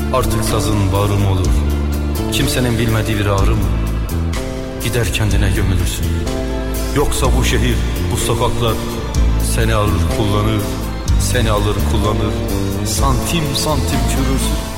Artık sazın bağrım olur, kimsenin bilmediği bir ağrım. Gider kendine gömülürsün. Yoksa bu şehir, bu sokaklar seni alır kullanır, seni alır kullanır, santim santim çürürsün.